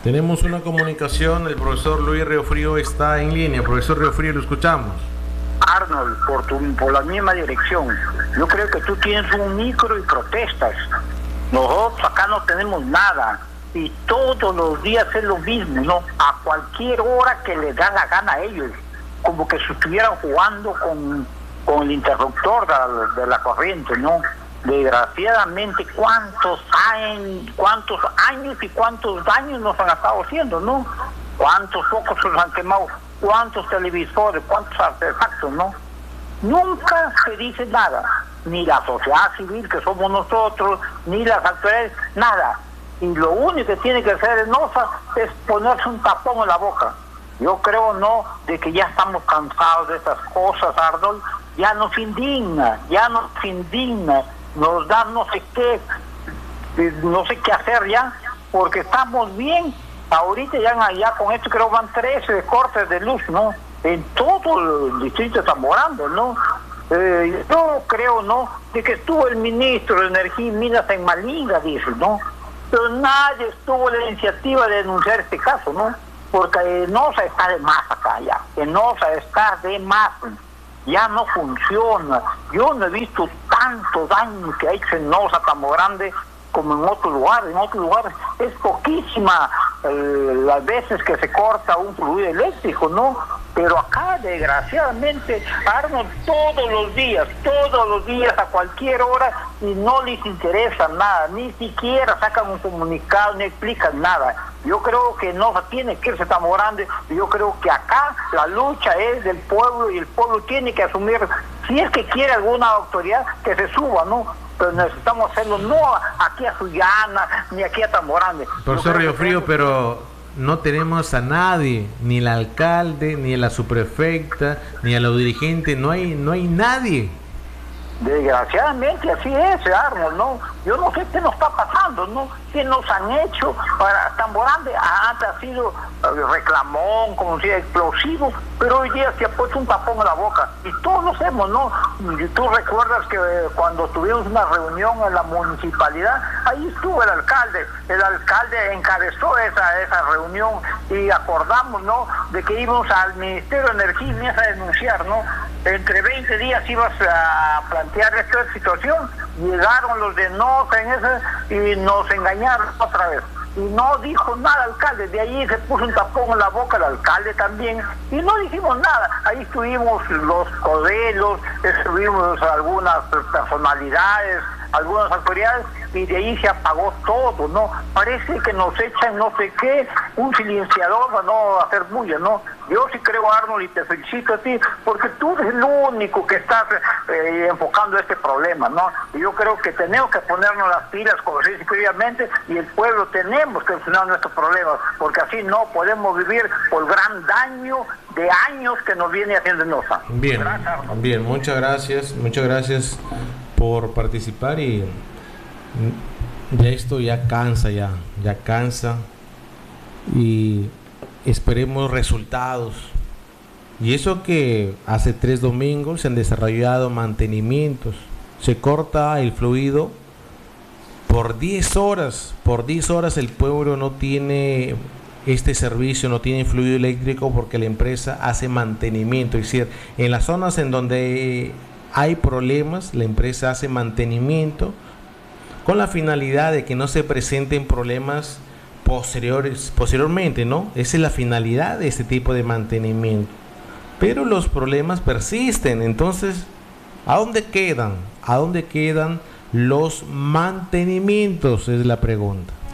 Tenemos una comunicación, el profesor Luis Riofrío está en línea. Profesor Riofrío, lo escuchamos. Arnold, por la misma dirección. Yo creo que tú tienes un micro y protestas. Nosotros acá no tenemos nada y todos los días es lo mismo, ¿no? A cualquier hora que les da la gana a ellos, como que si estuvieran jugando con el interruptor de la corriente, ¿no? Desgraciadamente, ¿cuántos años y cuántos daños nos han estado haciendo, ¿no? ¿Cuántos focos se nos han quemado? ¿Cuántos televisores? ¿Cuántos artefactos, no? Nunca se dice nada, ni la sociedad civil, que somos nosotros, ni las autoridades, nada. Y lo único que tiene que hacer el NOSA es ponerse un tapón en la boca. Yo creo, ¿no?, de que ya estamos cansados de estas cosas, Arnold. Ya nos indigna, nos da no sé qué hacer ya, porque estamos bien. Ahorita ya con esto creo van 13 cortes de luz, ¿no? En todo el distrito de Zamorano, ¿no? Yo creo, ¿no?, de que estuvo el ministro de Energía y Minas en Malinga, dice, ¿no? Pero nadie tuvo la iniciativa de denunciar este caso, ¿no? Porque NOSA está de más acá ya, NOSA está de más, ya no funciona. Yo no he visto tanto daño que ha hecho en NOSA tan grande como en otros lugares es poquísima las veces que se corta un fluido eléctrico, ¿no? Pero acá, desgraciadamente, Arnold, todos los días, a cualquier hora, y no les interesa nada, ni siquiera sacan un comunicado, ni explican nada. Yo creo que no tiene que irse tan grande, yo creo que acá la lucha es del pueblo, y el pueblo tiene que asumir, si es que quiere alguna autoridad, que se suba, ¿no? Pero necesitamos hacerlo no aquí a Sullana, ni aquí a Tamborande. Profesor Riofrío, pero no tenemos a nadie, ni el alcalde, ni a la subprefecta, ni a los dirigentes, no hay nadie. Desgraciadamente así es, Arnold, ¿no? Yo no sé qué nos está pasando, ¿no? ¿Qué nos han hecho para Tamborande? Antes ha sido reclamón, como si explosivo, pero hoy día se ha puesto un tapón en la boca. Y todos lo hacemos, ¿no? Y tú recuerdas que cuando tuvimos una reunión en la municipalidad, ahí estuvo el alcalde encabezó esa reunión y acordamos, ¿no?, de que íbamos al Ministerio de Energía y Minas a denunciar, ¿no? Entre 20 días ibas a plantear esta situación, llegaron los de NOSA en eso y nos engañaron otra vez. Y no dijo nada el alcalde, de ahí se puso un tapón en la boca el alcalde también, y no dijimos nada. Ahí estuvimos los codelos, estuvimos algunas personalidades, algunas autoridades, y de ahí se apagó todo, ¿no? Parece que nos echan no sé qué, un silenciador para no hacer bulla, ¿no? Yo sí creo, Arnold, y te felicito a ti, porque tú eres el único que estás enfocando este problema, ¿no? Y yo creo que tenemos que ponernos las pilas, como se dice previamente, y el pueblo tenemos que solucionar nuestros problemas, porque así no podemos vivir por gran daño de años que nos viene haciendo NOSA. Bien, bien, muchas gracias por participar, y ya esto ya cansa, y esperemos resultados. Y eso que hace 3 domingos se han desarrollado mantenimientos, se corta el fluido por 10 horas, el pueblo no tiene este servicio, no tiene fluido eléctrico porque la empresa hace mantenimiento. Es decir, en las zonas en donde hay problemas, la empresa hace mantenimiento con la finalidad de que no se presenten problemas posteriormente, ¿no? Esa es la finalidad de este tipo de mantenimiento. Pero los problemas persisten, entonces, ¿a dónde quedan? ¿A dónde quedan los mantenimientos? Es la pregunta.